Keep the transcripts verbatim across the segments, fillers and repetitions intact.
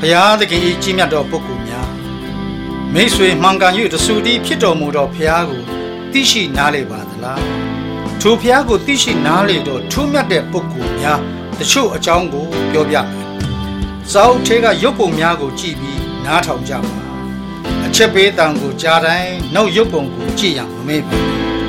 ရားသခင်၏ကြီးမြတ်သောပုဂ္ဂိုလ်များမိတ်ဆွေမှန်ကန်၍တဆူတည်းဖြစ်တော်မူသောဘုရားကိုသိရှိနားလည်ပါသလားထိုဘုရားကိုသိရှိနားလည်သောထူးမြတ်တဲ့ပုဂ္ဂိုလ်များတချို့အကြောင်းကိုပြောပြမယ်စာအုပ်ထဲကရုပ်ပုံများကိုကြည့်ပြီးနားထောင်ကြပါအချက်ပေးတံကိုကြားတိုင်းနောက်ရုပ်ပုံကိုကြည့်ရမမေ့ပါ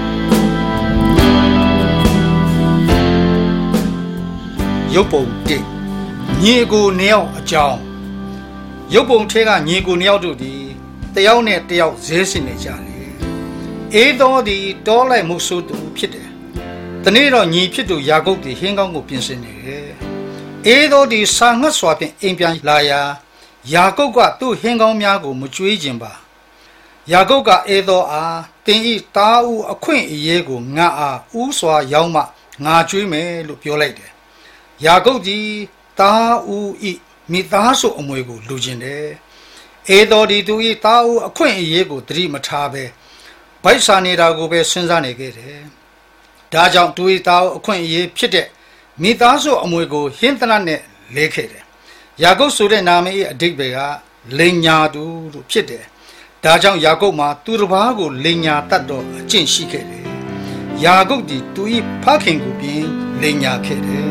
ရုပ်ပုံတစ်ညီကိုနှစ်ယောက်အကြောင်းရုပ်ပုံထဲကညီကိုနှစ်ယောက်တို့သည်တယောက်နဲ့တယောက်ဇဲစင်နေကြတယ်အေသောသည်တောလိုက်မှုဆိုသူဖြစ်တယ်တနေ့တော့ညီဖြစ်သူယာကုပ်သည်ဟင်းကောင်းကိုပြင်ဆင်နေတယ်အေသောသည်စာငတ်စွာဖြင့်အိမ်ပြန်လာရာယာကုပ်ကသူ့ဟင်းကောင်းများကိုမကြွေးခြင်းပါယာကုပ်ကအေသောအားတင်ဤတားဦးအခွင့်အရေးကိုငါအားဥစွာရောက်မှငါကြွေးမယ်လို့ပြောလိုက်တယ်ယာကုပ်သည်တားဦးဤမိသားစုအမွေကိုလူကျင်တယ်အေသောဒီသူဤတားဦးအခွင့်အရေးကိုသတိမထားပဲဗိုက်စာနေတာကိုပဲစဉ်းစားနေခဲ့တယ်ဒါကြောင့်သူဤတားဦးအခွင့်အရေးဖြစ်တဲ့မိသားစုအမွေကိုဟင်းသနတ်နဲ့လဲခဲ့တယ်ယာကုပ်ဆိုတဲ့နာမည်အဓိပ္ပာယ်ကလိန်ညာသူလို့ဖြစ်တယ်ဒါကြောင့်ယာကုပ်မှာသူတစ်ပါးကိုလိန်ညာတတ်တော့အကျင့်ရှိခဲ့တယ်ယာကုပ်ဒီသူဤဖခင်ကိုပြင်လိန်ညာခဲ့တယ်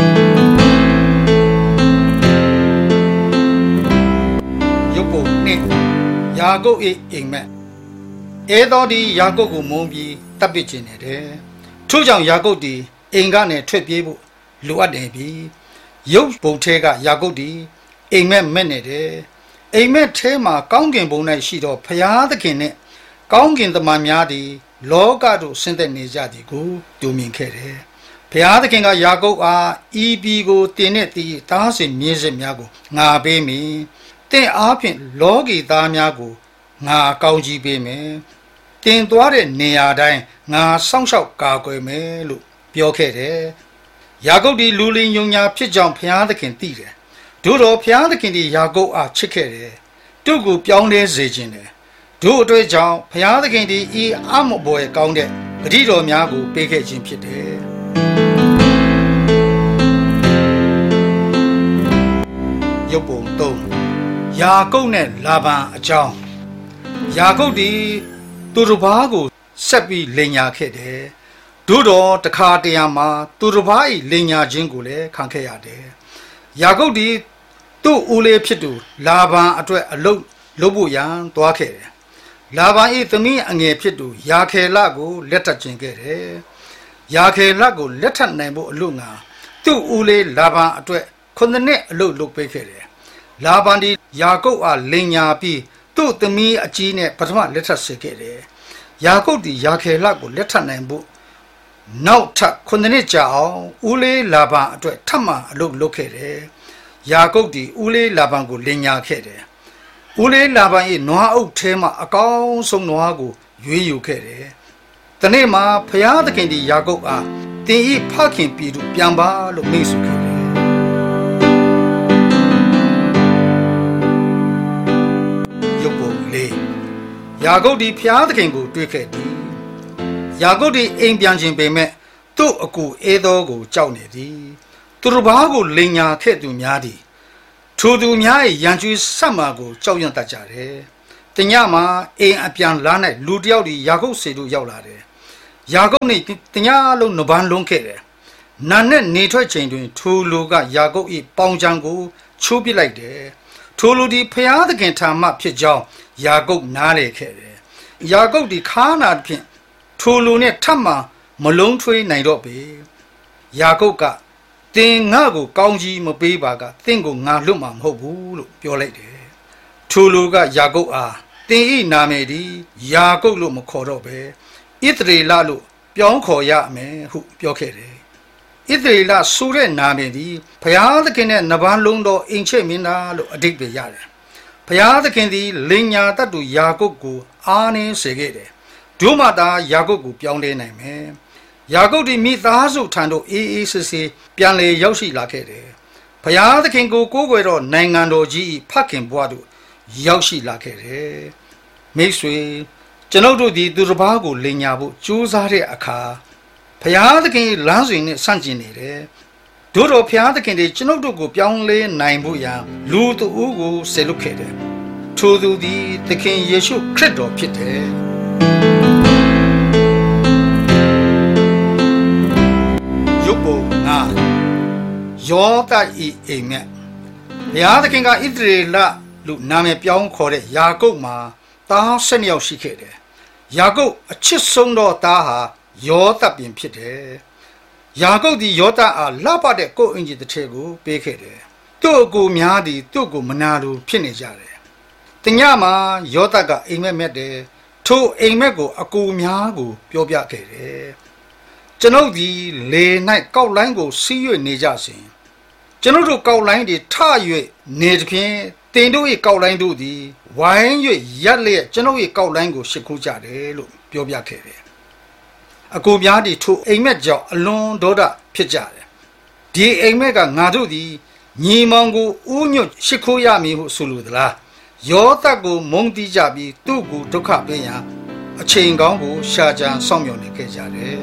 ရုပ်ပုံနဲ့ယာကုပ်၏အိမ်မက်အဲတော်ဒီယာကုပ်ကိုမုန်းပြီးတပ်ပစ်ခြင်းနေတယ်ထို့ကြောင့်ယာကုပ်ဒီအိမ်ကနေထွက်ပြေးဖို့လိုအပ်တယ်ပြီရုပ်ပုံထဲကယာကုပ်ဒီအိမ်မက်မဲ့နေတယ်အိမ်မက်ထဲမှာကောင်းကင်ဘုံ၌ရှိသောဘုရားသခင်နဲ့ကောင်းကင်တမန်များသည်လောကသို့ဆင်းသက်နေကြသည်ကိုတူမြင်ခဲ့တယ်ဘုရားသခင်ကယာကုပ်အားဤပြည်ကိုတင်တဲ့တည်သားစဉ်မြင်းစစ်များကိုငါပေးမည်တင့်အားဖြင့်လောကီသားများကိုငါကောင်းကြီးပေးမယ်တင်သွားတဲ့နေရာတိုင်းငါစောင့်ရှောက်ကာကွယ်မယ်လို့ပြောခဲ့တယ်ယာကုပ်ဒီလူလင်ယုံညာဖြစ်ကြောင်းဘုရားသခင်သိတယ်တို့တော့ဘုရားသခင်ဒီယာကုပ်အားချစ်ခဲ့တယ်သူ့ကိုပြောင်းလဲစေခြင်းတယ်တို့အတွက်ကြောင့်ဘုရားသခင်ဒီဤအမဘွယ်ကောင်းတဲ့ဂတိတော်များကိုပေးခဲ့ခြင်းဖြစ်တယ်ရုပ်ပုံသုံးယာကုပ်နဲ့လာဗန်အကြောင်းယာကုပ်ဒီသူတစ်ပါးကိုဆက်ပြီးလိန်ညာခဲ့တယ်တို့တော့တခါတရံမှာသူတစ်ပါး၏လိန်ညာခြင်းကိုလည်းခံခဲ့ရတယ်ယာကုပ်ဒီသူ့ဦးလေးဖြစ်သူလာဗန်အတွက်အလုပ်လုပ်ဖို့ရန်သွားခဲ့တယ်လာဗန်၏သမီးအငယ်ဖြစ်သူယာခေလကိုလက်ထပ်ခြင်းခဲ့တယ်ယာခေလကိုလက်ထပ်နိုင်ဖို့အလို့ငါသူ့ဦးလေးလာဗန်အတွက်ခုနှစ်နှစ်အလုပ်လုပ်ပေးခဲ့တယ်လာဗန်ဒီယာကုပ်အားလိန်ညာပြီးသူ့သမီးအကြီးနဲ့ပထမလက်ထပ်စေခဲ့တယ်ယာကုပ်ဒီယာခေလကိုလက်ထပ်နိုင်ဖို့နောက်ထပ်ခုနှစ်နှစ်ကြာအောင်ဦးလေးလာဗန်အတွက်ထပ်မံအလုပ်လုပ်ခဲ့တယ်ယာကုပ်ဒီဦးလေးလာဗန်ကိုလိန်ညာခဲ့တယ်ဦးလေးလာဗန်၏နွားအုပ်ထဲမှာအကောင်းဆုံးနွားကိုရွေးယူခဲ့တယ်တနေ့မှာဘုရားသခင်ဒီယာကုပ်အားတင်ဤဖခင်ပြည်သူပြန်ပါလို့မိတ်ဆွေခဲ့တယ်ရုပ်ပုံလေးယာကုပ်ဒီဘုရားသခင်ကိုတွေ့ခဲ့သည်ယာကုပ်ဒီအိမ်ပြန်ခြင်းပေမဲ့သူ့အကူအေသောကိုကြောက်နေသည်သူတစ်ပါးကိုလိန်ညာခဲ့သူများသည်ထိုသူများ၏ရန်ကျွေးဆက်မာကိုကြောက်ရွံ့တတ်ကြတယ်တညမှာအိမ်အပြန်လာ၌လူတယောက်ဒီယာကုပ်စီတို့ရောက်လာတယ်ယာကုပ်နှင့်တညလုံးနှပန်းလုံးခဲ့တယ်နာနဲ့နေထွက်ချိန်တွင်ထိုလူကယာကုပ်၏ပေါင်ချံကိုချိုးပစ်လိုက်တယ်ထိုလူဒီဖျားသခင်ထာမဖြစ်ကြောင်းယာကုပ်နားလေခဲ့တယ်ယာကုပ်ဒီခါနာဖြင့်ထိုလူနဲ့ထပ်မှမလုံးထွေးနိုင်တော့ပေယာကုပ်ကတင်ငါ့ကိုကောင်းကြီးမပေးပါကတင့်ကိုငါလွတ်မှာမဟုတ်ဘူးလို့ပြောလိုက်တယ်ထိုလူကယာကုပ်အားတင်ဤနာမည်ဒီယာကုပ်လို့မခေါ်တော့ပဲဣသရေလလို့ပြောင်းခေါ်ရမယ်ဟုပြောခဲ့တယ်ဣသရေလဆိုတဲ့နာမည်ဒီဘုရားသခင်နဲ့နဗန်းလုံးတော်အိမ်ချဲ့မင်းသားလို့အဓိပ္ပာယ်ရတယ်ဘုရားသခင်သည်လိန်ညာတတ်သူယာကုပ်ကိုအားနည်းစေခဲ့တယ်ဒုမတာယာကုပ်ကိုပြောင်းလဲနိုင်မယ်ယာကုပ်ဒီမိသားစုထံသို့အေးအေးဆေးဆေးပြန်လေရောက်ရှိလာခဲ့တယ်ဘုရားသခင်ကိုကိုးကွယ်တော့နိုင်ငံတော်ကြီးဖခင်ဘွားတို့ရောက်ရှိလာခဲ့တယ်မိတ်ဆွေကျွန်ုပ်တို့ဒီသူတစ်ပါးကိုလိန်ညာဖို့ကြိုးစားတဲ့အခါဘုရားသခင်လမ်းစဉ်နဲ့ဆန့်ကျင်နေတယ်တို့တော်ဖျားသခင်တွေကျွန်ုပ်တို့ကိုပြောင်းလဲနိုင်ဖို့ရန်လူသူဦးကိုဆေလွတ်ခဲ့တယ်ထိုသူသည်သခင်ယေရှုခရစ်တော်ဖြစ်တယ်ယုတ်ပုံငါယောသဤအိမ်မက်ဘုရားသခင်ကဣသရေလလူနာမည်ပြောင်းခေါ်တဲ့ယာကုပ်မှာသားဆယ်နှစ်ယောက်ရှိခဲ့တယ်ယာကုပ်အချစ်ဆုံးသောသားဟာယောသပင်ဖြစ်တယ်ယာကုပ်သည်ယောသအားလှပတဲ့ကိုယ်အင်ကြီးတစ်ထည်ကိုပေးခဲ့တယ်သူ့အကူများသည်သူ့ကိုမနာလိုဖြစ်နေကြတယ်တညမှာယောသကအိမ်မက်မက်တယ်ထိုအိမ်မက်ကိုအကူများကိုပြောပြခဲ့တယ်ကျွန်ုပ်သည်လေ၌ကောက်လိုင်းကိုစီး၍နေကြစဉ်ကျွန်ုပ်တို့ကောက်လိုင်းတွေထ၍နေသဖြင့်တင်တို့၏ကောက်လိုင်းတို့သည်ဝိုင်း၍ရက်လျက်ကျွန်ုပ်၏ကောက်လိုင်းကိုရှစ်ခိုးကြတယ်လို့ပြောပြခဲ့တယ်အကူများသည်ထိုအိမ်မက်ကြောင့်အလွန်ဒေါသဖြစ်ကြတယ်ဒီအိမ်မက်ကငါတို့သည်ညီမောင်ကိုဥညွတ်ရှစ်ခိုးရမည်ဟုဆိုလိုသလားယောသကိုမုန်းတီးကြပြီးသူ့ကိုဒုက္ခပေးရန်အချိန်ကောင်းကိုရှာကြံစောင့်မျှော်နေခဲ့ကြတယ်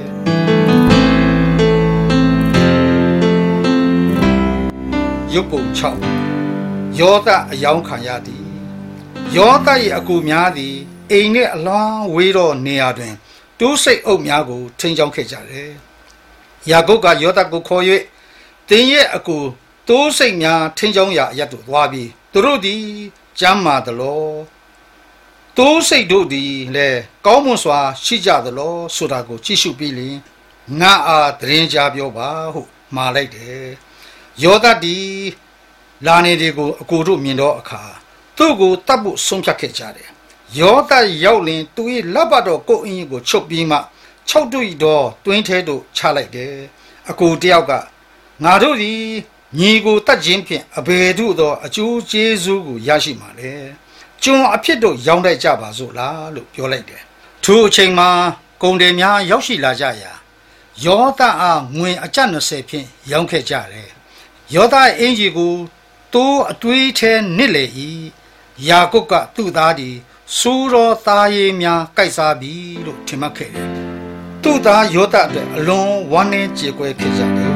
ရုပ်ပုံ၆ယောသအယောင်ခံရသည်ယောသ၏အကူများသည်အိမ်နှင့်အလွန်ဝေးသောနေရာတွင်တိုးစိတ်အုပ်များကိုထိန်းချောင်းခဲ့ကြတယ်ယာကုပ်ကယောသကိုခေါ်၍တင်းရဲ့အကူတိုးစိတ်များထိန်းချောင်းရာအရတ်သို့သွားပြီးသူတို့သည်ကျမ်းမာသလောတိုးစိတ်တို့သည်လည်းကောင်းမွန်စွာရှိကြသလောဆိုတာကိုကြည့်ရှုပြီးလျှင်ငါအားသတင်းကြားပြောပါဟုမှာလိုက်တယ်ယောသသည်လာနေတွေကိုအကိုတို့မြင်တော့အခါသူ့ကိုတတ်ဖို့ဆုံးဖြတ်ခဲ့ကြတယ်ယောသရောက်လင်သူ၏လက်ပတ်တော်ကိုအင်းကြီးကိုချုပ်ပြီးမှ၆တူ၏တော့တွင်းထဲသို့ချလိုက်တယ်အကိုတယောက်ကငါတို့သည်ညီကိုတတ်ခြင်းဖြင့်အဘယ်သို့သောအကျိုးကျေးဇူးကိုရရှိမှာလဲကျွန်အဖြစ်တို့ရောင်းတတ်ကြပါစို့လားလို့ပြောလိုက်တယ်ထိုအချိန်မှာကုန်တယ်များရောက်ရှိလာကြရာယောသအားငွေအကျပ်၂၀ဖြင့်ရောင်းခဲ့ကြတယ်ယောသအင်ကြီးကိုတိုးအတွေးထဲနစ်လေ၏ယာကုပ်ကသူ့သားသည်စူးသောသားရည်များကိုက်စားပြီလို့ထင်မှတ်ခဲ့တယ်သူ့သားယောသအတွက်အလွန်ဝမ်းနည်းကြေကွဲခဲ့ကြတယ်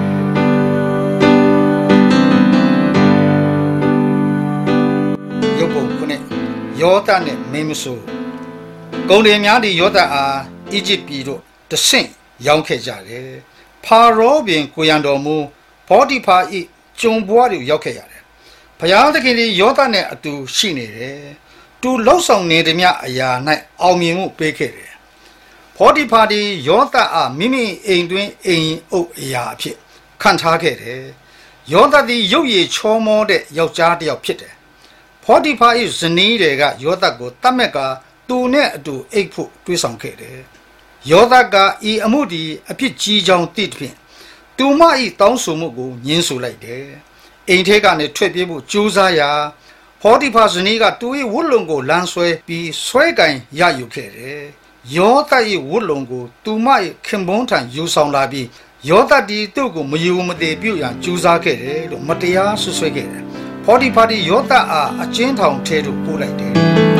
ရုပ်ပုံခုနှစ်ယောသနဲ့မင်းမဆိုးကုန်တယ်များသည်ယောသအားအီဂျစ်ပြည်တို့တဆင့်ရောင်းခဲ့ကြတယ်ဖာရောပင်ကိုရန်တော်မူဘောတိဖာ၏ကျုံဘွားတွေရောက်ခဲ့ရတယ်ဘုရားသခင်သည်ယောသနဲ့အတူရှိနေတယ်သူလှုပ်ဆောင်နေသည်များအရာ၌အောင်မြင်မှုပေးခဲ့တယ်ဘောတိဖာသည်ယောသအားမိမိအိမ်တွင်အိမ်အုပ်အရာအဖြစ်ခံထားခဲ့တယ်ယောသသည်ရုပ်ရည်ချောမောတဲ့ယောက်ျားတစ်ယောက်ဖြစ်တယ်ဘောတိဖာ၏ဇနီးတွေကယောသကိုတတ်မဲ့ကသူနဲ့အတူအိပ်ဖို့တွေးဆောင်ခဲ့တယ်ယောသကဤအမှုသည်အဖြစ်ကြီးကြောင်းသိသဖြင့်သူမ၏တောင်းဆိုမှုကိုညှင်းဆိုလိုက်တယ်အိမ်ထဲကနေထွက်ပြေးဖို့ကြိုးစားရာဘောတိဖာဇနီးကသူ၏ဝတ်လုံကိုလမ်းဆွဲပြီးဆွဲကင်ရယူခဲ့တယ်ယောသ၏ဝတ်လုံကိုသူမ၏ခင်ပွန်းထံယူဆောင်လာပြီးယောသသည်သူ့ကိုမယူမသေးပြုရန်ကြိုးစားခဲ့တယ်လို့မတရားဆွဆွဲခဲ့တယ်ဘောတိဖာသည်ယောသအားအကျဉ်းထောင်ထဲသို့ပို့လိုက်တယ်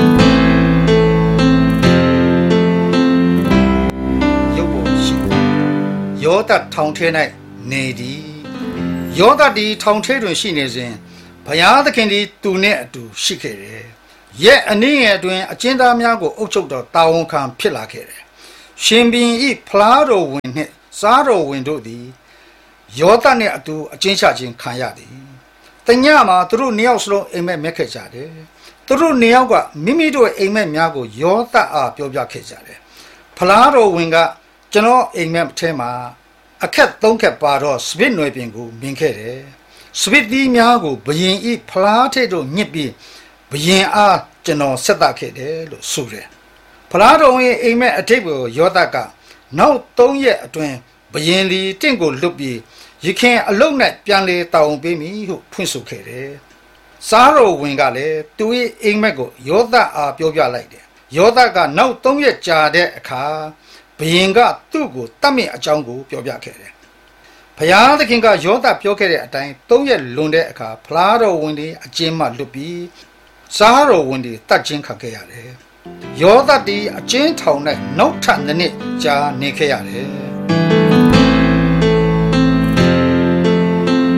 ရုပ်ပုံရှိယောသထောင်ထဲ၌နေသည်ယောသသည်ထောင်ထဲတွင်ရှိနေစဉ်ဘုရားသခင်သည်သူနှင့်အတူရှိခဲ့တယ်။ရဲ့အနည်းငယ်အတွင်းအကျဉ်းသားများကိုအုပ်ချုပ်တော်တာဝန်ခံဖြစ်လာခဲ့တယ်။ရှင်ဘုရင်၏ဖလားတော်ဝင်နှင့်စားတော်ဝင်တို့သည်ယောသနှင့်အတူအကျဉ်းချခြင်းခံရသည်။တညမှာသူတို့နှစ်ယောက်စလုံးအိမ်မက်မက်ခဲ့ကြတယ်။သူတို့နှစ်ယောက်ကမိမိတို့အိမ်မက်များကိုယောသအားပြောပြခဲ့ကြတယ်။ဖလားတော်ဝင်ကကျွန်တော်အိမ်မက်ထဲမှာအခက်သုံးခက်ပါတော့စပစ်နွယ်ပင်ကိုမြင်ခဲ့တယ်စပစ်သီးများကိုဘယင်ဤဖလားထဲသို့ညှစ်ပြီးဘယင်အားကျွန်တော်ဆက်သခဲ့တယ်လို့ဆိုတယ်ဖလားတော်ရဲ့အိမ်မက်အထိပ်ကိုယောသကနောက်သုံးရက်အတွင်းဘယင်လီတင့်ကိုလွတ်ပြီးရခင်အလုံးနဲ့ပြန်လေတောင်းပေးမိဟုဖွင့်ဆိုခဲ့တယ်စားတော်ဝင်ကလည်းသူ၏အိမ်မက်ကိုယောသအားပြောပြလိုက်တယ်ယောသကနောက်သုံးရက်ကြာတဲ့အခါဘယင်ကသူ့ကိုတတ်မြင့်အကြောင်းကိုပြောပြခဲ့တယ်။ဘုရားသခင်ကယောသပြောခဲ့တဲ့အတိုင်းသုံးရက်လွန်တဲ့အခါဖလားတော်ဝင်တွေအကျဉ်းမှလွတ်ပြီးစားတော်ဝင်တွေတတ်ခြင်းခံခဲ့ရတယ်။ယောသတီအကျဉ်းထောင်၌နောက်ထပ်နှစ်နှစ်ကြာနေခဲ့ရတယ်။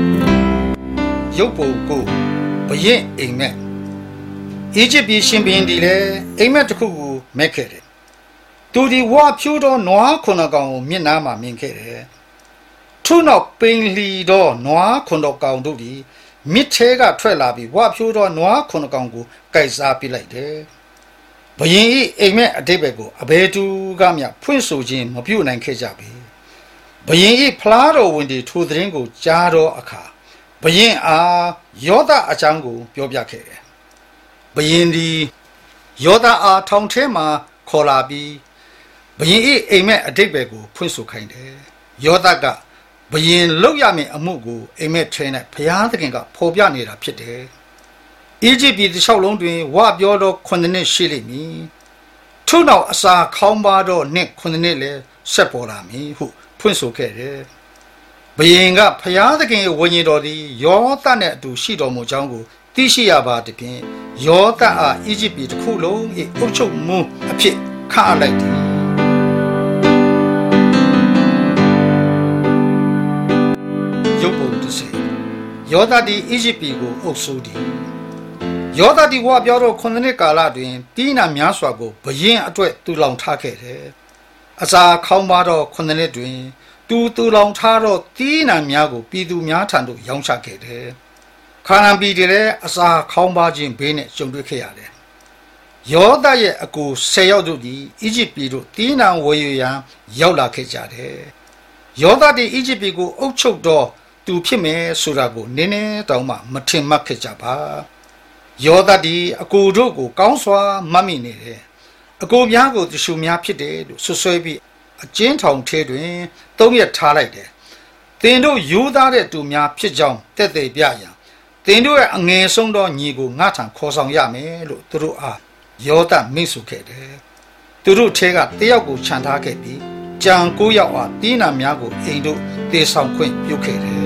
ရုပ်ပုံကိုဘရင်အိမ်မက်အီဂျစ်ပြည်ရှင်ဘုရင်ဒီလည်းအိမ်မက်တစ်ခုကိုမက်ခဲ့တယ်သူဒီဝါဖြိုးသောနွားခုနှစ်ကောင်ကိုမျက်နှာမှာမြင်ခဲ့တယ်ထို့နောက်ပိန်လီသောနွားခုနှစ်ကောင်တို့သည်မြစ်ထဲကထွက်လာပြီးဝါဖြိုးသောနွားခုနှစ်ကောင်ကိုကိုက်စားပစ်လိုက်တယ်ဘရင်၏အိမ်မက်အတိတ်ဘက်ကိုအဘယ်သူကမျှဖွင့်ဆိုခြင်းမပြုနိုင်ခဲ့ကြပေဘရင်၏ဖလားတော်ဝင်တွေထိုသတင်းကိုကြားသောအခါဘရင်အားယောသအကြောင်းကိုပြောပြခဲ့တယ်ဘရင်ဒီယောသအားထောင်ထဲမှာခေါ်လာပြီးဘရင်၏အိမ်မက်အတိတ်ဘက်ကိုဖွင့်ဆိုခိုင်းတယ်ယောသကဘရင်လောက်ရမယ့်အမှုကိုအိမ်မက်ထဲ၌ဘုရားသခင်ကဖော်ပြနေတာဖြစ်တယ်အီဂျစ်ပြည်တစ်လျှောက်လုံးတွင်ဝပြောသောခုနှစ်နှစ်ရှိလိမ့်မည်ထို့နောက်အစာခေါင်းပါသောနှစ်ခုနှစ်နှစ်လည်းဆက်ပေါ်လာမည်ဟုဖွင့်ဆိုခဲ့တယ်ဘရင်ကဘုရားသခင်ရဲ့ဝိညာဉ်တော်သည်ယောသနှင့်အတူရှိတော်မူကြောင်းကိုသိရှိရပါသည်ဖြင့်ယောသအားအီဂျစ်ပြည်တစ်ခုလုံး၏အုပ်ချုပ်မှုအဖြစ်ခန့်အပ်လိုက်သည်ရုပ်ပုံတစ်စေယောသသည်အီဂျစ်ပြည်ကိုအုပ်စိုးသည်ယောသသည်ဝါပြောသောခုနှစ်နှစ်ကာလတွင်တီးနာများစွာကိုဘရင်အတွက်တူလောင်ထားခဲ့တယ်အစာခေါင်းပါသောခုနှစ်နှစ်တွင်တူတူလောင်ထားသောတီးနာများကိုပြည်သူများထံသို့ရောင်းချခဲ့တယ်ခါနန်ပြည်တည်းအစာခေါင်းပါခြင်းဘေးနဲ့ကြုံတွေ့ခဲ့ရတယ်ယောသရဲ့အကူဆယ်ယောက်တို့သည်အီဂျစ်ပြည်သို့တီးနာဝယ်ယူရန်ရောက်လာခဲ့ကြတယ်ယောသသည်အီဂျစ်ပြည်ကိုအုပ်ချုပ်သောသူဖြစ်မယ်ဆိုတာကိုနည်းနည်းတောင်မှမထင်မှတ်ခဲ့ကြပါယောသသည်အကူတို့ကိုကောင်းစွာမှတ်မိနေတယ်အကူများကိုတရှုများဖြစ်တယ်လို့ဆွဆွဲပြီးအကျဉ်းထောင်ထဲတွင်သုံးရက်ထားလိုက်တယ်သင်တို့ယူသားတဲ့သူများဖြစ်ကြောင်းတက်သေးပြရန်သင်တို့ရဲ့အငယ်ဆုံးသောညီကိုငါထံခေါ်ဆောင်ရမယ်လို့သူတို့အားယောသမိတ်ဆွေခဲ့တယ်သူတို့ထဲကတယောက်ကိုခြံထားခဲ့ပြီးကြံကိုးယောက်အားတီးနာများကိုအိမ်တို့တေဆောင်ခွင့်ပြုခဲ့တယ်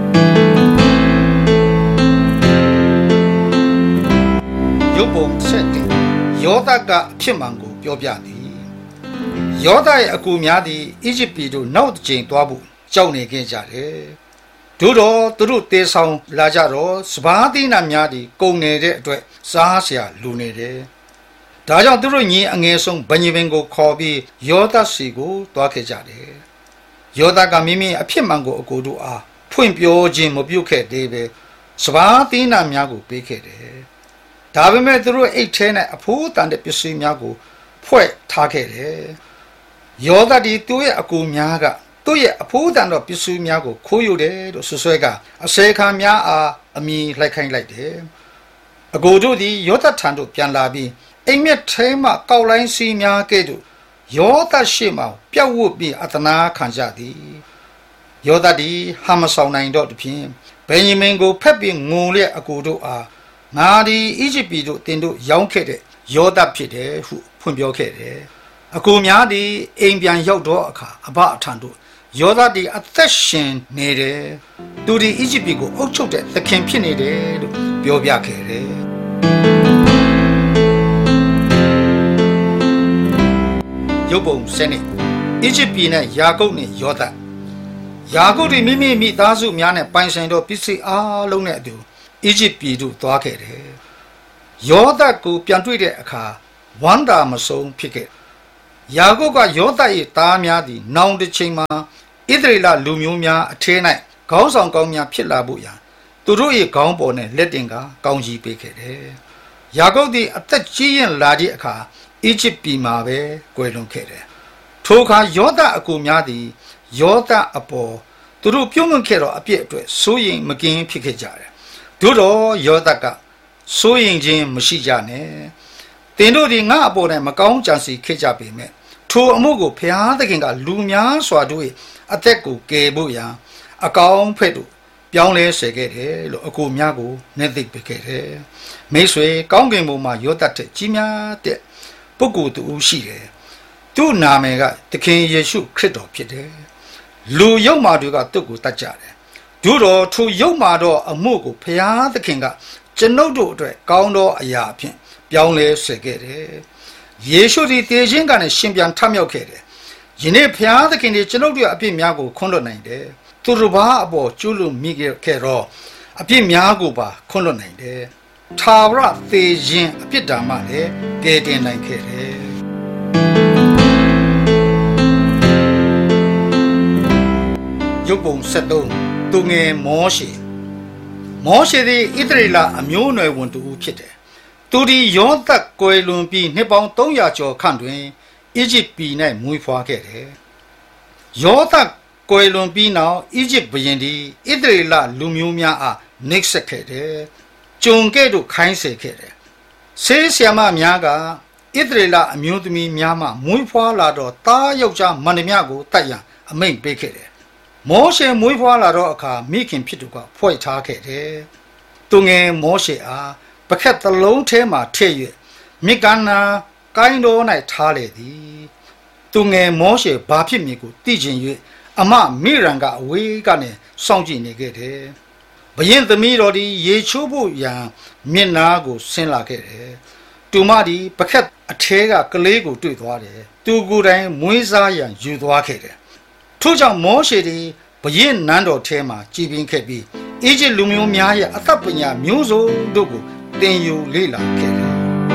ရုပ်ပုံဆက်တယ်ယောသကအဖြစ်မှန်ကိုပြောပြသည်ယောသရဲ့အကူများသည်အီဂျစ်ပြည်သို့နောက်တစ်ကြိမ်သွားဖို့ကြောက်နေခဲ့ကြတယ်တို့တော့သူတို့တေဆောင်လာကြတော့စပါးသီးနှံများသည်ကုန်နေတဲ့အတွက်စားစရာလူနေတယ်ဒါကြောင့်သူတို့ညီအငယ်ဆုံးဗညင်ပင်ကိုခေါ်ပြီးယောသစီကိုတွားခဲ့ကြတယ်ယောသကမိမိအဖြစ်မှန်ကိုအကိုတို့အားဖွင့်ပြောခြင်းမပြုခဲ့သေးပဲစပါးသီးနှံများကိုပေးခဲ့တယ်ဒါပေမဲ့သူတို့အိတ်ထဲ၌အဖိုးတန်တဲ့ပစ္စည်းများကိုဖွဲ့ထားခဲ့တယ်ယောသဒီသူ့ရဲ့အကူများကသူ့ရဲ့အဖိုးတန်သောပစ္စည်းများကိုခိုးယူတယ်လို့ဆွဆွဲကအစေခံများအားအမိလိုက်ခိုင်းလိုက်တယ်အကိုတို့သည်ယောသထံသို့ပြန်လာပြီးအိမ်မက်ထဲမှကောက်လိုင်းစီးများကဲ့သို့ယောသရှိမှပြတ်ဝတ်ပြီးအတနာခံကြသည်ယောသသည်ဟာမဆောင်နိုင်တော့သည်ဖြင့်ဗင်ယမင်ကိုဖက်ပြီးငုံလျက်အကိုတို့အားငါဒီအီဂျစ်ပြည်တို့တင်တို့ရောင်းခဲ့တဲ့ယောသဖြစ်တယ်ဟုဖွင့်ပြောခဲ့တယ်အကိုများသည်အိမ်ပြန်ရောက်တော့အခါအဘအထံတို့ယောသသည်အသက်ရှင်နေတယ်သူဒီအီဂျစ်ပြည်ကိုအုပ်ချုပ်တဲ့သခင်ဖြစ်နေတယ်လို့ပြောပြခဲ့တယ်ရုပ်ပုံစနစ်အီဂျစ်ပြည်နဲ့ယာကုပ်နဲ့ယောသယာကုပ်ဒီမိမိမိသားစုများနဲ့ပိုင်ဆိုင်သောပစ္စည်းအားလုံးနဲ့အတူအီဂျစ်ပြည်သို့သွားခဲ့တယ်ယောသကိုပြန်တွေ့တဲ့အခါဝမ်းသာမဆုံးဖြစ်ခဲ့ယာကုပ်ကယောသ၏သားများသည်နောင်တစ်ချိန်မှာဣသရေလလူမျိုးများအထဲ၌ခေါင်းဆောင်ကောင်းများဖြစ်လာဖို့ရန်သူတို့၏ခေါင်းပေါ်နဲ့လက်တင်ကကောင်းကြီးပေးခဲ့တယ်ယာကုပ်သည်အသက်ကြီးရင်လာသည့်အခါအီဂျစ်ပြည်မှာပဲကွယ်လွန်ခဲ့တယ်ထိုအခါယောသအကူများသည်ယောသအပေါ်သူတို့ပြုံးလွန်ခဲ့သောအပြစ်အတွက်စိုးရိမ်မကင်းဖြစ်ခဲ့ကြတယ်တို့တော့ယောသကစိုးရိမ်ခြင်းမရှိကြနဲ့တင်တို့ဒီငါအပေါ်နဲ့မကောင်းကြံစီခဲ့ကြပေမဲ့ထိုအမှုကိုဘုရားသခင်ကလူများစွာတို့၏အသက်ကိုကယ်ဖို့ရန်အကောင်းဖက်တို့ပြောင်းလဲစေခဲ့တယ်လို့အကိုများကိုနဲ့သိပေးခဲ့တယ်မိတ်ဆွေကောင်းကင်ဘုံမှာယောသတဲ့ကြီးများတဲ့ပုဂ္ဂိုလ်တူရှိတယ်သူ့နာမည်ကသခင်ယေရှုခရစ်တော်ဖြစ်တယ်လူယုတ်မာတွေကသူ့ကိုတတ်ကြတယ်တို့တော့ထိုယုတ်မာတော့အမှုကိုဘုရားသခင်ကကျွန်ုပ်တို့အတွက်ကောင်းသောအရာအဖြစ်ပြောင်းလဲစေခဲ့တယ်ယေရှုသည်တည်ခြင်းကနေရှင်ပြန်ထမြောက်ခဲ့တယ်ယနေ့ဘုရားသခင်ဒီကျွန်ုပ်တို့ရဲ့အပြစ်များကိုခွင့်လွှတ်နိုင်တယ်သူတို့ဘာအပေါ်ကျူးလွန်မိခဲ့တော့အပြစ်များကိုပါခွန့်လွတ်နိုင်တယ်ထာဝရသေခြင်းအပြစ်ဒဏ်မှလည်းကယ်တင်နိုင်ခဲ့တယ်ရုပ်ပုံဆက်သုံးသူငယ်မောရှေမောရှေသည်ဣသရေလအမျိုးအနွယ်ဝင်တူဖြစ်တယ်သူသည်ယောသတ်ကွယ်လွန်ပြီးနှစ်ပေါင်းသုံးရာကျော်ခန့်တွင်အီဂျစ်ပြည်၌မွေးဖွားခဲ့တယ်ယောသတ်ကွယ်လွန်ပြီးနောက်အီဂျစ်ဘုရင်သည်ဣသရေလလူမျိုးများအားနှိပ်စက်ခဲ့တယ်ကြုံကဲ့သို့ခိုင်းစေခဲ့တယ်ဆေးဆရာမများကဣသရေလအမျိုးသမီးများမှမွေးဖွားလာတော့သားယောက်ျားမန္တမကိုတတ်ရန်အမိန့်ပေးခဲ့တယ်မောရှေမွေးဖွားလာတော့အခါမိခင်ဖြစ်သူကဖွဲ့ထားခဲ့တယ်သူငယ်မောရှေအားပခက်သလုံးထဲမှထည့်၍မြစ်ကမ်းနာကိုင်းတော်၌ထားလေသည်သူငယ်မောရှေဘာဖြစ်မည်ကိုသိချင်၍အမမိရန်ကအဝေးကနေစောင့်ကြည့်နေခဲ့တယ်ဘရင်သမီးတော်သည်ရေချိုးဖို့ရန်မျက်နာကိုဆင်းလာခဲ့တယ်သူမသည်ပခက်အထဲကကလေးကိုတွေ့သွားတယ်သူကိုယ်တိုင်မွေးစားရန်ယူသွားခဲ့တယ်ထို့ကြောင့်မောရှေသည်ဘရင်နန်းတော်ထဲမှာကြည်ပင်ခဲ့ပြီးအီဂျစ်လူမျိုးများရဲ့အသက်ပညာမျိုးစုံတို့ကိုသင်ယူလေ့လာခဲ့တယ်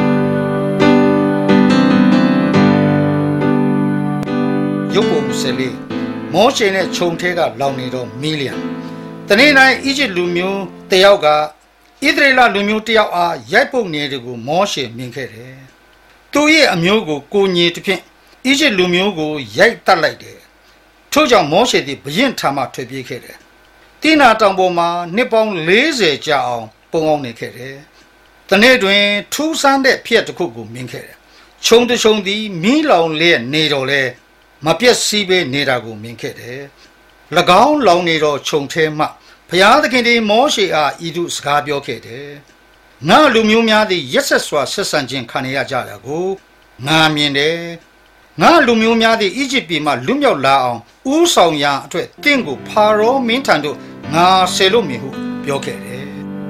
ရုပ်ပုံစလေးမောရှေနဲ့ခြုံထဲကလောင်နေတော့မီလီယံတနေ့တိုင်းအီဂျစ်လူမျိုးတယောက်ကဣသရေလလူမျိုးတယောက်အားရိုက်ပုတ်နေတယ်ကိုမောရှေမြင်ခဲ့တယ်သူရဲ့အမျိုးကိုကိုညီတစ်ဖြင့်အီဂျစ်လူမျိုးကိုရိုက်တက်လိုက်တယ်ထို့ကြောင့်မောရှေသည်ဘရင်ထံမှထွက်ပြေးခဲ့တယ်တိနာတောင်ပေါ်မှာနှစ်ပေါင်းလေးဆယ်ကြာအောင်ပုံအောင်နေခဲ့တယ်တနေ့တွင်ထူးဆန်းတဲ့ဖြစ်တစ်ခုကိုမြင်ခဲ့တယ်ခြုံတခြုံသည်မီးလောင်လျက်နေတော့လဲမပြက်စီးပဲနေတာကိုမြင်ခဲ့တယ်၎င်းလောင်နေတော့ခြုံထဲမှဘုရားသခင်သည်မောရှေအားဤသို့စကားပြောခဲ့တယ်ငါလူမျိုးများသည်ရက်ဆက်စွာဆက်ဆံခြင်းခံရကြတာကိုငါမြင်တယ်ငါလူမျိုးများသည်အီဂျစ်ပြည်မှလွတ်မြောက်လာအောင်ဥဆောင်ရာအတွက်တင့်ကိုဖာရောမင်းထံသို့ငါဆေလို့မည်ဟုပြောခဲ့တယ်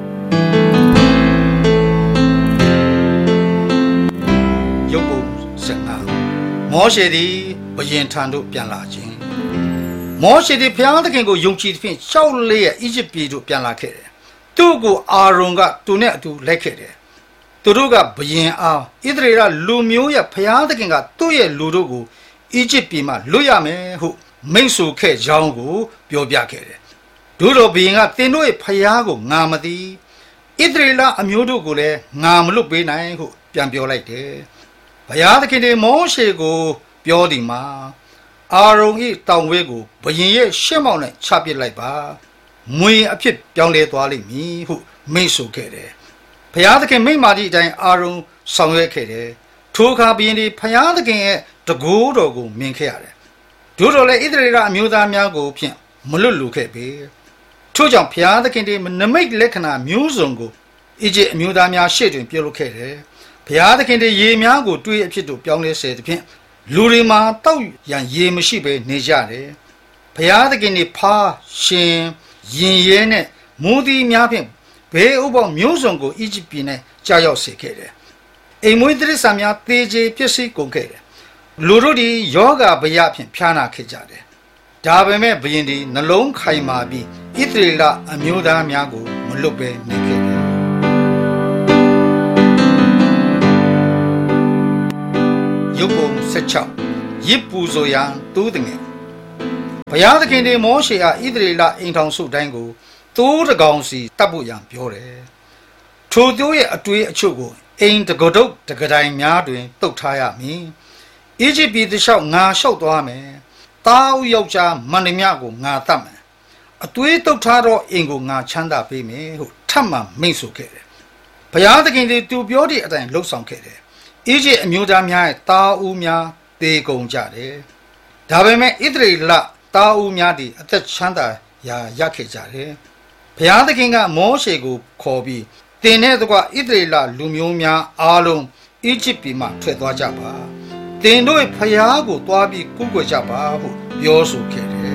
ရုပ်ပုံစံနာမောရှေသည်ဘုရင်ထံသို့ပြန်လာခြင်းမောရှေသည်ဘုရားသခင်ကိုယုံကြည်သဖြင့်ရှောက်လျက်အီဂျစ်ပြည်သို့ပြန်လာခဲ့တယ်သူ့ကိုအာရုန်ကသူနဲ့အတူလိုက်ခဲ့တယ်သူတို့ကဘုရင်အားဣသရေလလူမျိုးရဲ့ဘုရားသခင်ကသူ့ရဲ့လူတို့ကိုအီဂျစ်ပြည်မှလွတ်ရမယ်ဟုမိန့်ဆိုခဲ့ကြောင်းကိုပြောပြခဲ့တယ်တို့တော်ဘုရင်ကသင်တို့ရဲ့ဘုရားကိုငါမသိဣသရေလအမျိုးတို့ကိုလည်းငါမလွတ်ပေးနိုင်ဟုပြန်ပြောလိုက်တယ်ဘုရားသခင်တွေမောရှေကိုပြောဒီမှာအာရုန်၏တောင်ဝဲကိုဘုရင်ရဲ့ရှေ့မောက်၌ချပစ်လိုက်ပါမွေအဖြစ်ပြောင်းလဲသွားလိမ့်မည်ဟုမိန့်ဆိုခဲ့တယ်ဘုရားသခင်မိန့်မာသည့်အတိုင်းအာရုန်ဆောင်ရွက်ခဲ့တယ်ထိုအခါဘုရင်သည်ဘုရားသခင်ရဲ့တကိုးတော်ကိုမြင်ခဲ့ရတယ်တို့တော်လည်းဣသရေလအမျိုးသားများကိုဖြင့်မလွတ်လူခဲ့ပေထို့ကြောင့်ဘုရားသခင်သည်နမိတ်လက္ခဏာမျိုးစုံကိုအီဂျစ်အမျိုးသားများရှေ့တွင်ပြုလုပ်ခဲ့တယ်ဘုရားသခင်သည်ရေများကိုတွေးအဖြစ်သို့ပြောင်းလဲစေသဖြင့်လူတွေမှာတောက်ရန်ရေမရှိဘဲနေကြတယ်ဘုရားသခင်သည်ဖားရှင်ရင်ရဲနဲ့မူသည်များဖြင့်ဘေးဥပ္ပောင်းမျိုးစုံကိုအီဂျစ်ပြည်၌ကြာရောက်စေခဲ့တယ်အိမ်မွေးတိရစ္ဆာန်များသေချေပျက်စီးကုန်ခဲ့တယ်လူတို့သည်ယောဂဗျာဖြင့်ဖျားနာခဲ့ကြတယ်ဒါပေမဲ့ဘုရင်သည်နှလုံးခိုင်မာပြီးဣသရေလအမျိုးသားများကိုမလွတ်ဘဲနေခဲ့တယ်ရုပ်ပုံဆက်ချောင်းရစ်ပူဇော်ရန်တူးတငယ်ဘုရားသခင်သည်မောရှေအားဣသရေလအိမ်ထောင်စုတိုင်းကိုသိုးတကောင်စီတပ်ဖို့ရန်ပြောတယ်ထိုသိုးရဲ့အတွေ့အချုပ်ကိုအိမ်တကဒုတ်တကတိုင်များတွင်တုတ်ထားရမည်အီဂျစ်ပြည်တလျှောက်ငါလျှောက်သွားမယ်တားဦးယောက်ျားမန္တမြကိုငါတတ်မယ်အသွေးတုတ်ထားတော့အိမ်ကိုငါချမ်းသာပေးမယ်ဟုထပ်မံမိန့်ဆိုခဲ့တယ်ဘုရားသခင်သည်သူပြောသည့်အတိုင်းလှုပ်ဆောင်ခဲ့တယ်အီဂျစ်အမျိုးသားများရဲ့တားဦးများတေကုန်ကြတယ်ဒါပေမဲ့ဣသရေလတားဦးများသည်အသက်ချမ်းသာရာရခဲ့ကြတယ်ဘုရားသခင်ကမောရှေကိုခေါ်ပြီးတင်တဲ့တကွဣသရေလလူမျိုးများအားလုံးအီဂျစ်ပြည်မှထွက်သွားကြပါတင်တို့ဖျားကိုတွားပြီးကုကွယ်ကြပါဟုပြောဆိုခဲ့တယ်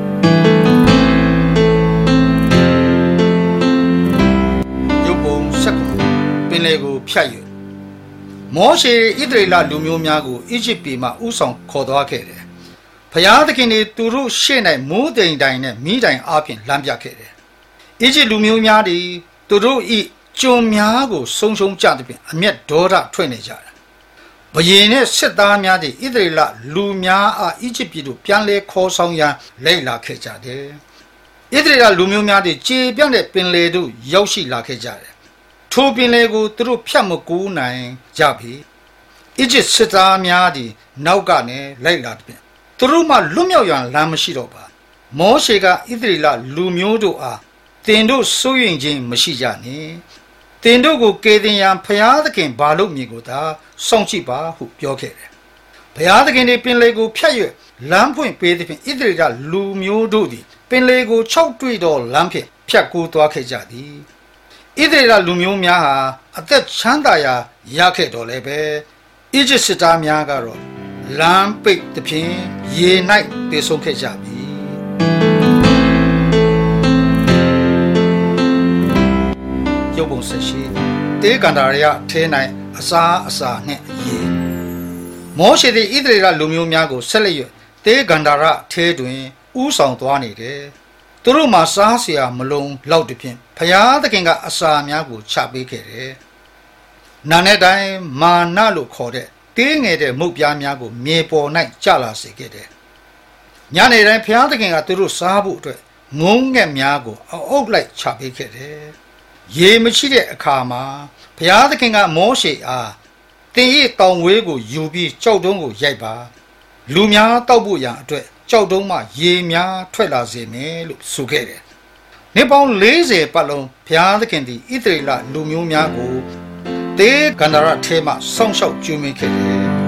ရုပ်ပုံဆက်ကိုပင်လေကိုဖြတ်ယူမောရှေဣသရေလလူမျိုးများကိုအီဂျစ်ပြည်မှဥဆောင်ခေါ်သွားခဲ့တယ်ဘုရားသခင်သည်သူတို့ရှေ့၌မိုးတိမ်တိုင်နဲ့မိတိုင်အားဖြင့်လမ်းပြခဲ့တယ်အီဂျစ်လူမျိုးများသည်သူတို့ဤကျွန်များကိုဆုံရှုံကြသည်ဖြင့်အမျက်ဒေါသထွက်နေကြတာဘယင်နှင့်စစ်သားများသည်ဣသရေလလူများအားအီဂျစ်ပြည်သို့ပြန်လဲခေါ်ဆောင်ရန်လိုက်လာခဲ့ကြတယ်ဣသရေလလူမျိုးများသည်ကြေပြန့်တဲ့ပင်လယ်သို့ရောက်ရှိလာခဲ့ကြတယ်ထိုပင်လယ်ကိုသူတို့ဖြတ်မကူးနိုင်ကြပြီအီဂျစ်စစ်သားများသည်နောက်ကနေလိုက်လာသည်ဖြင့်သူတို့မှလွတ်မြောက်ရန်လမ်းမရှိတော့ပါမောရှေကဣသရေလလူမျိုးတို့အားတင်တို့စိုးရင်ခြင်းမရှိကြနှင့်တင်တို့ကိုကေတင်ရန်ဖျားသခင်ဘာလို့မြည်ကိုသာစောင့်ကြည့်ပါဟုပြောခဲ့တယ်ဘုရားသခင်သည်ပင်လေကိုဖြတ်၍လမ်းဖွင့်ပေးသည်ဖြင့်ဣသရေလလူမျိုးတို့သည်ပင်လေကို၆တွေ့သောလမ်းဖြင့်ဖြတ်ကူးသွားခဲ့ကြသည်ဣသရေလလူမျိုးများဟာအသက်ချမ်းသာရာရခဲ့တော်လည်းပဲအီဂျစ်စစ်သားများကတော့လမ်းပိတ်သည်ဖြင့်ရေ၌ပြေဆုံးခဲ့ကြပြီရုပ်ပုံဆက်ရှိတေကန္တာရထဲ၌အစာအစာနှင့်ရေမောရှေသည်ဣသရေလလူမျိုးများကိုဆက်လက်၍တေကန္တာရထဲတွင်ဥဆောင်သွားနေတယ်သူတို့မှာစားเสียမလုံးလောက်သည်ဖြင့်ဖျားသခင်ကအစာများကိုချပေးခဲ့တယ်နာနဲ့တိုင်းမာနလို့ခေါ်တဲ့တင်းငယ်တဲ့မုတ်ပြားများကိုမြေပေါ်၌ကျလာစေခဲ့တယ်ညနေတိုင်းဖျားသခင်ကသူတို့စားဖို့အတွက်ငုံငက်များကိုအုပ်လိုက်ချပေးခဲ့တယ်ရေမရှိတဲ့အခါမှာဘုရားသခင်ကမောရှေအားတင်ဤတောင်ဝေးကိုယူပြီးကြောက်တုံးကိုရိုက်ပါလူများတောက်ဖို့ရန်အတွက်ကြောက်တုံးမှရေများထွက်လာစေမယ်လို့ဆိုခဲ့တယ်။နှစ်ပေါင်း၄၀ပတ်လုံးဘုရားသခင်သည်ဣသရေလလူမျိုးများကိုတေကန္ဒရထဲမှစောင့်ရှောက်ကျွေးမွေးခဲ့တယ်။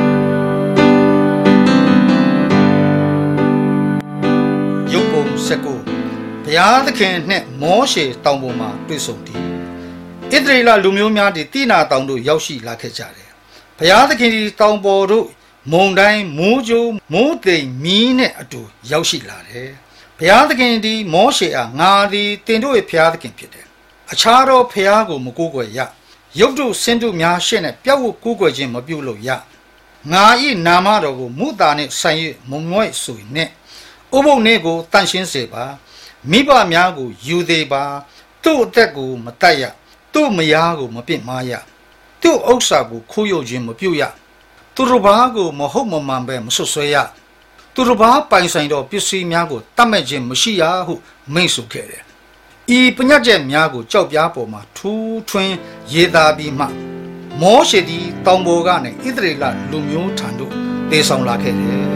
ရုပ်ပုံစကုဘုရားသခင်နှင့်မောရှေတောင်ပေါ်မှာတွေ့ဆုံသည်ဣသရေလလူမျိုးများသည်တိနာတောင်သို့ရောက်ရှိလာခဲ့ကြတယ်ဘုရားသခင်သည်တောင်ပေါ်သို့မုန်တိုင်းမိုးကြိုးမိုးသိမ်မီးနှင့်အတူရောက်ရှိလာတယ်ဘုရားသခင်သည်မောရှေအားငါသည်တင်တို့၏ဘုရားသခင်ဖြစ်တယ်အခြားသောဘုရားကိုမကိုးကွယ်ရရုပ်တုဆင်းတုများရှေ့၌ပြတ်ဝတ်ကိုးကွယ်ခြင်းမပြုလို့ရငါ၏နာမတော်ကိုမုသာနှင့်ဆိုင်၍မမွဲ့ဆိုနှင့်ဥပုပ်နှင့်ကိုတန့်ရှင်းစေပါမိဘများကိုယူသေးပါသူ့အသက်ကိုမတတ်ရသူ့မယားကိုမပစ်မားရသူ့ဥစ္စာကိုခိုးယူခြင်းမပြုရသူတို့ဘာကိုမဟုတ်မမှန်ပဲမဆွဆွဲရသူတို့ဘာပိုင်ဆိုင်သောပစ္စည်းများကိုတတ်မဲ့ခြင်းမရှိရဟုမိန့်ဆိုခဲ့တယ်ဤပညတ်ချက်များကိုကြောက်ပြားပေါ်မှာထူးထွင်းရေးသားပြီးမှမောရှေသည်တောင်ပေါ်ကနေဣသရေလလူမျိုးထံသို့တေဆောင်လာခဲ့တယ်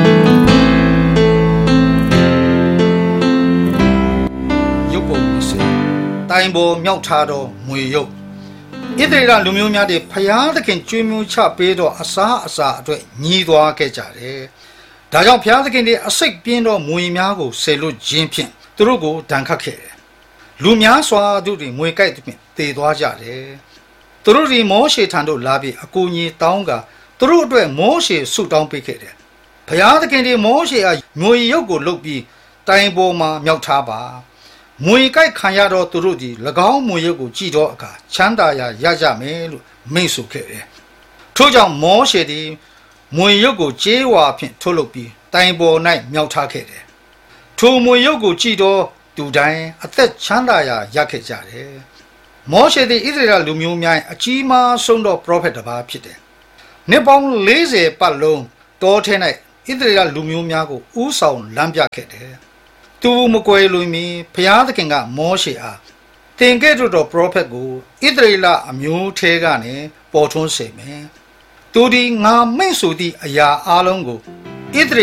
တိုင်ပေါ်မြောက်ထားသောငွေရုပ်ဣသရေလလူမျိုးများတွေဖျားသခင်ကျွေးမွေးချပေးသောအစာအစာအတွက်ညီးသွားခဲ့ကြတယ်။ဒါကြောင့်ဖျားသခင်တွေအစိတ်ပြင်းသောမွေများကိုဆယ်လွတ်ခြင်းဖြင့်သူတို့ကိုဒဏ်ခတ်ခဲ့တယ်။လူများစွာတို့တွေမွေကြိုက်သဖြင့်တည်သွားကြတယ်။သူတို့ဒီမောရှေထံသို့လာပြီးအကူအညီတောင်းကသူတို့အတွက်မောရှေဆုတောင်းပေးခဲ့တယ်။ဖျားသခင်တွေမောရှေအားငွေရုပ်ကိုလုပ်ပြီးတိုင်ပေါ်မှာမြောက်ထားပါမွေကြိုက်ခံရတော့သူတို့ဒီ၎င်းမွေရုပ်ကိုကြည့်တော့အခါချမ်းသာရာရကြမယ်လို့မိန့်ဆိုခဲ့တယ်။ထို့ကြောင့်မောရှေသည်မွေရုပ်ကိုကြေးဝါဖြင့်ထုတ်လုပ်ပြီးတိုင်ပေါ်၌မြောက်ထားခဲ့တယ်။ထိုမွေရုပ်ကိုကြည့်တော့သူတိုင်းအသက်ချမ်းသာရာရခဲ့ကြတယ်။မောရှေသည်ဣသရေလလူမျိုးများအကြီးမားဆုံးသောပရောဖက်တစ်ပါးဖြစ်တယ်။နှစ်ပေါင်း၄၀ပတ်လုံးတောထဲ၌ဣသရေလလူမျိုးများကိုဥဆောင်လမ်းပြခဲ့တယ်။သူမကွယ်လွန်မီဘုရားသခင်ကမောရှေအားသင်ကဲ့သို့သောပရောဖက်ကိုဣသရေလအမျိုးထဲကနေပေါ်ထွန်းစေမယ်။သူဒီငါမိန့်ဆိုသည့်အရာအလုံးကိုဣသရေ